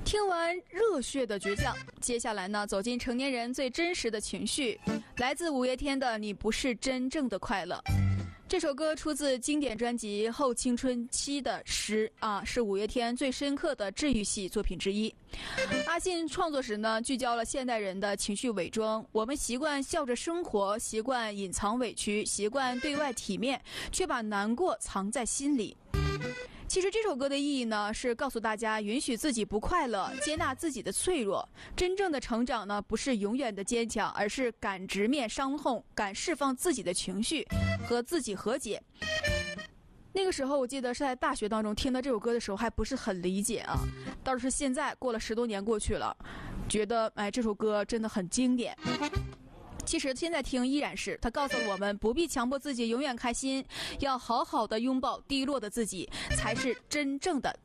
听完热血的倔强，接下来呢，走进成年人最真实的情绪，来自五月天的《你不是真正的快乐》。这首歌出自经典专辑《后青春期的诗》是五月天最深刻的治愈系作品之一。阿信创作时呢，聚焦了现代人的情绪伪装。我们习惯笑着生活，习惯隐藏委屈，习惯对外体面，却把难过藏在心里。其实这首歌的意义呢，是告诉大家允许自己不快乐，接纳自己的脆弱。真正的成长呢，不是永远的坚强，而是敢直面伤痛，敢释放自己的情绪，和自己和解。那个时候我记得是在大学当中听到这首歌的时候还不是很理解啊，倒是现在过了10多年过去了，觉得这首歌真的很经典。其实现在听依然是，他告诉我们不必强迫自己永远开心，要好好的拥抱低落的自己，才是真正的